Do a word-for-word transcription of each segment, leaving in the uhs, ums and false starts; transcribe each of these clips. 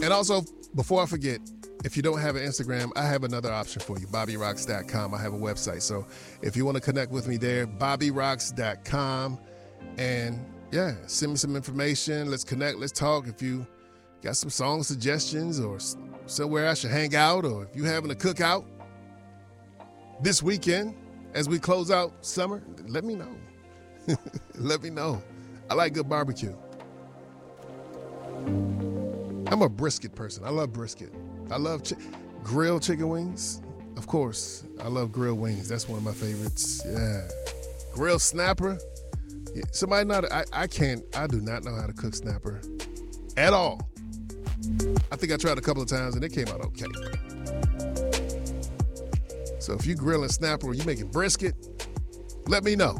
And also, before I forget, if you don't have an Instagram, I have another option for you, bobby rocks dot com. I have a website. So if you want to connect with me there, bobby rocks dot com. And yeah, send me some information. Let's connect. Let's talk. If you got some song suggestions or somewhere I should hang out, or if you're having a cookout this weekend as we close out summer, let me know. Let me know. I like good barbecue. I'm a brisket person. I love brisket. I love chi- grilled chicken wings. Of course, I love grilled wings. That's one of my favorites. Yeah. Grilled snapper. Yeah. Somebody not, I, I can't, I do not know how to cook snapper at all. I think I tried a couple of times and it came out okay. So if you grilling snapper or you making brisket, let me know.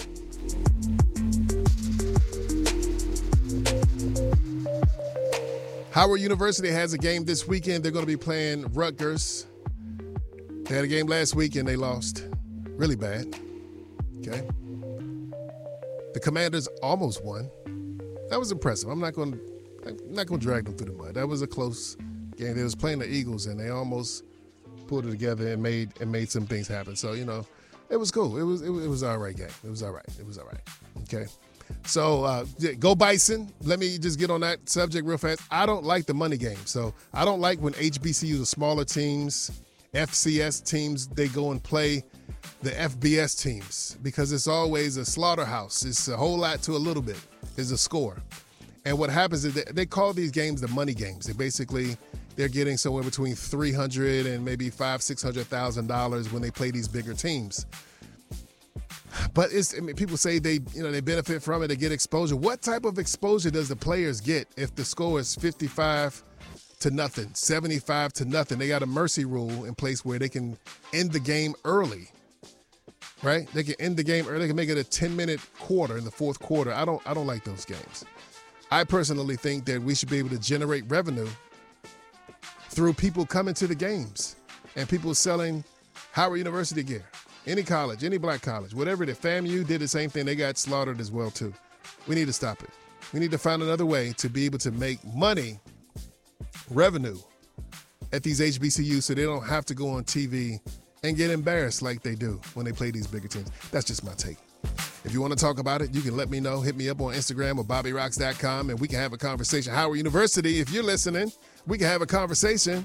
Howard University has a game this weekend. They're going to be playing Rutgers. They had a game last week and they lost really bad. Okay. The Commanders almost won. That was impressive. I'm not going to I'm not going to drag them through the mud. That was a close game. They was playing the Eagles and they almost pulled it together and made and made some things happen. So, you know, it was cool. It was it was, it was an all right game. It was all right. It was all right. Okay. So uh, go Bison. Let me just get on that subject real fast. I don't like the money game. So I don't like when H B C Us, the smaller teams, F C S teams, they go and play the F B S teams because it's always a slaughterhouse. It's a whole lot to a little bit is a score. And what happens is they call these games the money games. They basically, they're getting somewhere between three hundred and maybe five, six hundred thousand dollars when they play these bigger teams. But it's, I mean, people say they, you know, they benefit from it. They get exposure. What type of exposure does the players get if the score is fifty-five to nothing, seventy-five to nothing? They got a mercy rule in place where they can end the game early, right? They can end the game early. They can make it a ten-minute quarter in the fourth quarter. I don't, I don't like those games. I personally think that we should be able to generate revenue through people coming to the games and people selling Howard University gear. Any college, any black college, whatever it is. FAMU did the same thing. They got slaughtered as well, too. We need to stop it. We need to find another way to be able to make money, revenue, at these H B C Us so they don't have to go on T V and get embarrassed like they do when they play these bigger teams. That's just my take. If you want to talk about it, you can let me know. Hit me up on Instagram or bobby rocks dot com, and we can have a conversation. Howard University, if you're listening, we can have a conversation.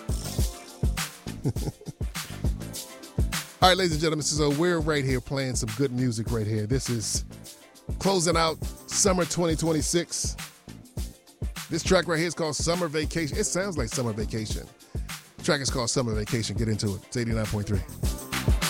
All right, ladies and gentlemen, so we're right here playing some good music right here. This is closing out summer twenty twenty-six. This track right here is called Summer Vacation. It sounds like Summer Vacation. The track is called Summer Vacation. Get into it. It's eighty-nine point three.